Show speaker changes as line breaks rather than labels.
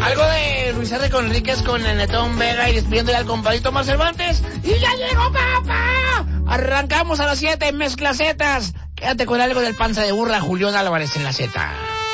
Algo de Luis R. Conríquez con el Netón Vega y despidiéndole al compadrito Mar Cervantes. ¡Y ya llegó, papá! Arrancamos a las 7 en Mezclacetas. Quédate con algo del panza de burra Julián Álvarez en la Z.